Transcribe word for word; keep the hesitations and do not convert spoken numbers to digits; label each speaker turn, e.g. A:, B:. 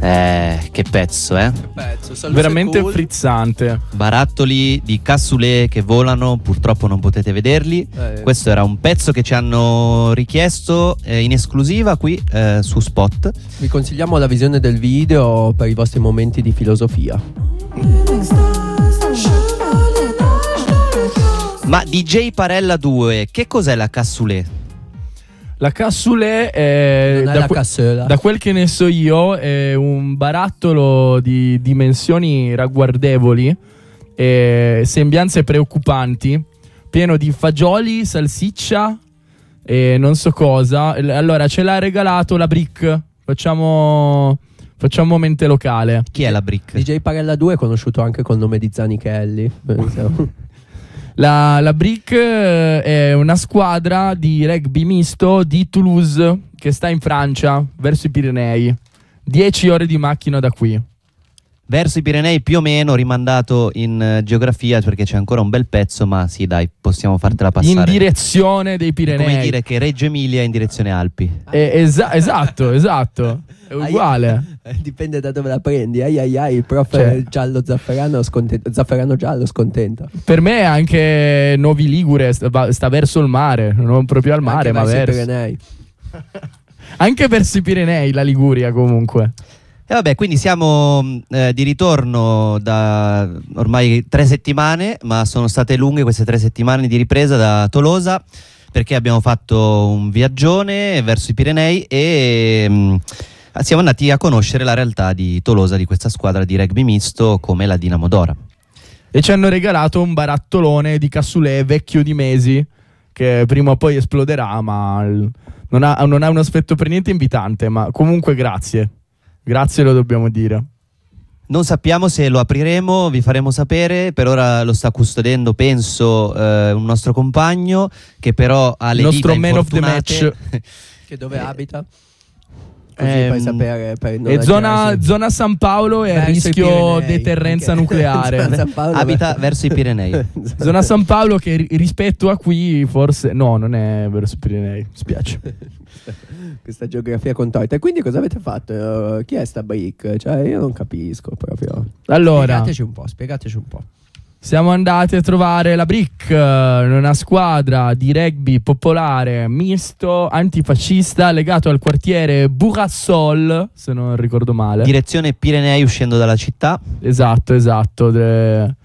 A: Eh, che pezzo, eh?
B: Che pezzo, Salute
C: Veramente
B: cool.
C: frizzante.
A: Barattoli di cassoulet che volano, purtroppo non potete vederli.
B: Eh.
A: Questo era un pezzo che ci hanno richiesto eh, in esclusiva qui eh, su Spot.
B: Vi consigliamo la visione del video per i vostri momenti di filosofia.
A: Ma D J Parella due, che cos'è la cassoulet?
C: La cassoulet è,
B: Non è
C: da,
B: la
C: que-
B: cassola.
C: da quel che ne so io, è un barattolo di dimensioni ragguardevoli e sembianze preoccupanti, pieno di fagioli, salsiccia e non so cosa. L- Allora, ce l'ha regalato la Brick. Facciamo, facciamo mente locale.
A: Chi è la Brick?
B: D J Parella due è conosciuto anche col nome di Zanichelli. Penso.
C: La, la Brick eh, è una squadra di rugby misto di Toulouse che sta in Francia, verso i Pirenei. Dieci ore di macchina da qui.
A: Verso i Pirenei, più o meno, rimandato in eh, geografia perché c'è ancora un bel pezzo, ma sì, dai, possiamo fartela passare.
C: In direzione dei Pirenei.
A: Come dire che Reggio Emilia è in direzione Alpi.
C: Eh, esa- esatto, esatto. È uguale.
B: Eh, Dipende da dove la prendi. Ai ai ai, il prof
C: Cioè.
B: giallo zafferano scontento. Zafferano giallo scontento.
C: Per me anche Novi Ligure sta, va- sta verso il mare, non proprio al mare,
B: Anche
C: ma
B: verso i
C: verso.
B: Pirenei.
C: Anche verso i Pirenei, la Liguria comunque.
A: E vabbè, quindi siamo eh, di ritorno da ormai tre settimane, ma sono state lunghe queste tre settimane di ripresa da Tolosa, perché abbiamo fatto un viaggione verso i Pirenei e mh, siamo andati a conoscere la realtà di Tolosa, di questa squadra di rugby misto come la Dinamo Dora.
C: E ci hanno regalato un barattolone di cassoulet vecchio di mesi, che prima o poi esploderà, ma il- non ha, non ha un aspetto per niente invitante, ma comunque grazie. Grazie, lo dobbiamo dire.
A: Non sappiamo se lo apriremo, vi faremo sapere. Per ora lo sta custodendo, penso, eh, un nostro compagno che però ha le
C: Il nostro
A: dita
C: man of the
A: infortunate.
C: match.
B: Che dove
A: Eh,
B: abita? Così
C: ehm,
B: puoi sapere. Per non
C: E zona,
B: aggirarsi.
C: zona San Paolo è a
B: Verso i
C: rischio
B: Pirenei,
C: deterrenza
B: anche.
C: nucleare.
B: Zona San Paolo,
A: Abita
B: verso-
A: verso i Pirenei.
C: Zona San Paolo che ri- rispetto a qui forse... No, non è verso i Pirenei, spiace.
B: Questa geografia contorta. E quindi cosa avete fatto? Uh, chi è sta Brick? Cioè, io non capisco proprio.
C: Allora,
B: Spiegateci un po', spiegateci un po'.
C: siamo andati a trovare la Brick, eh, una squadra di rugby popolare, misto, antifascista, legato al quartiere Burassol, se non ricordo male.
A: Direzione Pirenei uscendo dalla città.
C: Esatto, esatto. de-